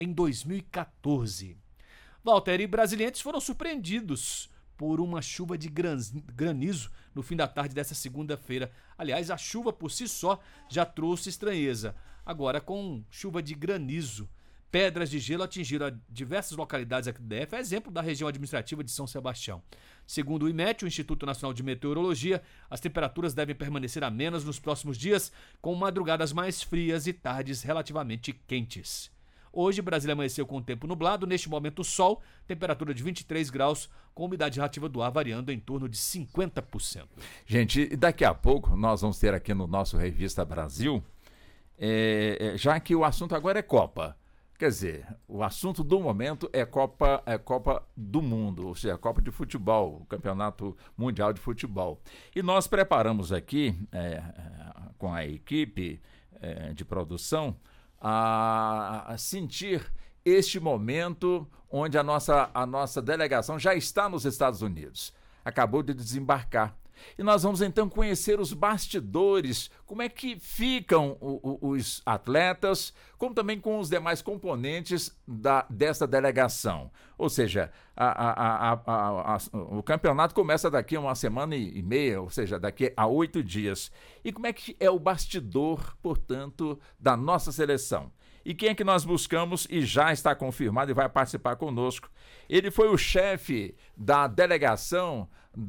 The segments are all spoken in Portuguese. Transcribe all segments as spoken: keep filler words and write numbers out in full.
em dois mil e quatorze. Walter, e brasilienses foram surpreendidos por uma chuva de granizo no fim da tarde dessa segunda-feira. Aliás, a chuva por si só já trouxe estranheza. Agora, com chuva de granizo, pedras de gelo atingiram diversas localidades aqui do D F, é exemplo da região administrativa de São Sebastião. Segundo o IMET, o Instituto Nacional de Meteorologia, as temperaturas devem permanecer amenas nos próximos dias, com madrugadas mais frias e tardes relativamente quentes. Hoje, Brasília amanheceu com o tempo nublado, neste momento sol, temperatura de vinte e três graus, com umidade relativa do ar variando em torno de cinquenta por cento. Gente, daqui a pouco nós vamos ter aqui no nosso Revista Brasil, é, já que o assunto agora é Copa. Quer dizer, o assunto do momento é Copa, é Copa do Mundo, ou seja, a Copa de Futebol, o Campeonato Mundial de Futebol. E nós preparamos aqui, é, com a equipe é, de produção, a, a sentir este momento onde a nossa, a nossa delegação já está nos Estados Unidos. Acabou de desembarcar. E nós vamos então conhecer os bastidores, como é que ficam o, o, os atletas, como também com os demais componentes da, dessa delegação. Ou seja, a, a, a, a, a, o campeonato começa daqui a uma semana e meia, ou seja, daqui a oito dias. E como é que é o bastidor, portanto, da nossa seleção? E quem é que nós buscamos e já está confirmado e vai participar conosco? Ele foi o chefe da delegação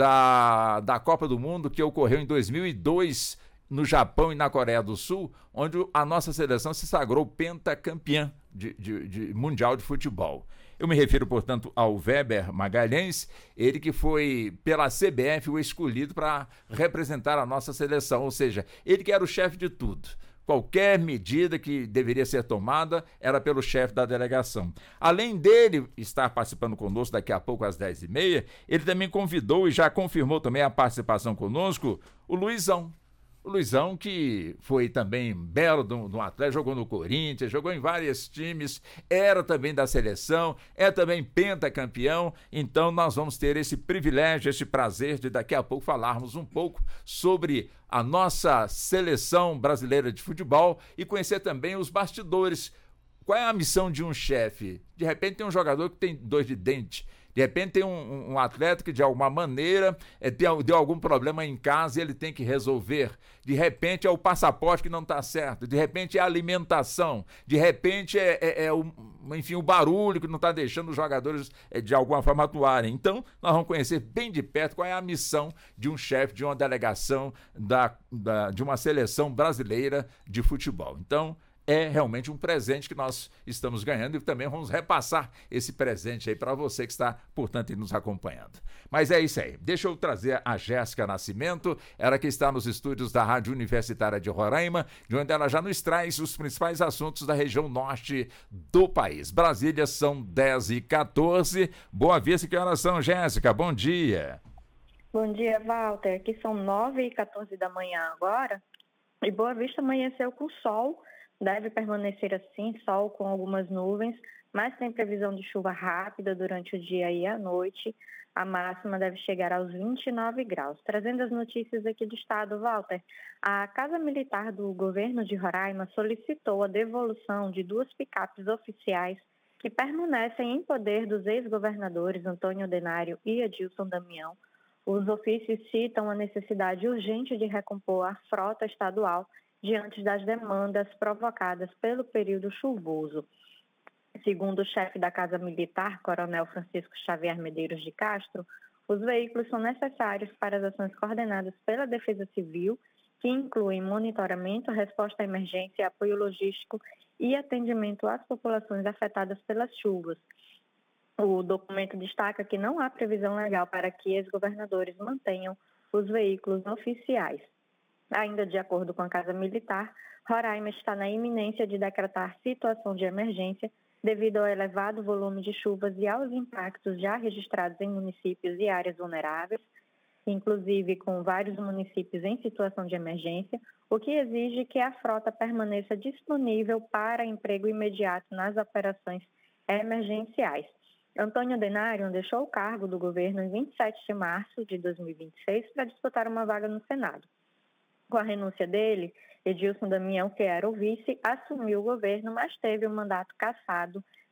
da, da Copa do Mundo que ocorreu em dois mil e dois no Japão e na Coreia do Sul, onde a nossa seleção se sagrou pentacampeã de, de, de mundial de futebol. Eu me refiro, portanto, ao Weber Magalhães, ele que foi pela C B F o escolhido para representar a nossa seleção, ou seja, ele que era o chefe de tudo. Qualquer medida que deveria ser tomada era pelo chefe da delegação. Além dele estar participando conosco daqui a pouco às dez e meia, ele também convidou e já confirmou também a participação conosco o Luizão. O Luizão, que foi também belo de um atleta, jogou no Corinthians, jogou em vários times, era também da seleção, é também pentacampeão. Então nós vamos ter esse privilégio, esse prazer de daqui a pouco falarmos um pouco sobre a nossa seleção brasileira de futebol e conhecer também os bastidores. Qual é a missão de um chefe? De repente tem um jogador que tem dor de dente. De repente tem um, um atleta que de alguma maneira é, deu, deu algum problema em casa e ele tem que resolver. De repente é o passaporte que não está certo. De repente é a alimentação. De repente é, é, é o, enfim, o barulho que não está deixando os jogadores é, de alguma forma atuarem. Então nós vamos conhecer bem de perto qual é a missão de um chefe de uma delegação da, da, de uma seleção brasileira de futebol. Então é realmente um presente que nós estamos ganhando e também vamos repassar esse presente aí para você que está, portanto, nos acompanhando. Mas é isso aí. Deixa eu trazer a Jéssica Nascimento, ela que está nos estúdios da Rádio Universitária de Roraima, de onde ela já nos traz os principais assuntos da região norte do país. Brasília são dez e quatorze. Boa Vista, que horas são, Jéssica? Bom dia. Bom dia, Walter. Aqui são nove e quatorze da manhã agora e Boa Vista amanheceu com sol. Deve permanecer assim, sol com algumas nuvens, mas tem previsão de chuva rápida durante o dia e a noite. A máxima deve chegar aos vinte e nove graus. Trazendo as notícias aqui do estado, Walter, a Casa Militar do governo de Roraima solicitou a devolução de duas picapes oficiais que permanecem em poder dos ex-governadores Antônio Denário e Adilson Damião. Os ofícios citam a necessidade urgente de recompor a frota estadual diante das demandas provocadas pelo período chuvoso. Segundo o chefe da Casa Militar, Coronel Francisco Xavier Medeiros de Castro, os veículos são necessários para as ações coordenadas pela Defesa Civil, que incluem monitoramento, resposta à emergência, apoio logístico e atendimento às populações afetadas pelas chuvas. O documento destaca que não há previsão legal para que ex-governadores mantenham os veículos oficiais. Ainda de acordo com a Casa Militar, Roraima está na iminência de decretar situação de emergência devido ao elevado volume de chuvas e aos impactos já registrados em municípios e áreas vulneráveis, inclusive com vários municípios em situação de emergência, o que exige que a frota permaneça disponível para emprego imediato nas operações emergenciais. Antônio Denário deixou o cargo do governo em vinte e sete de março de dois mil e vinte e seis para disputar uma vaga no Senado. Com a renúncia dele, Edilson Damião, que era o vice, assumiu o governo, mas teve o mandato cassado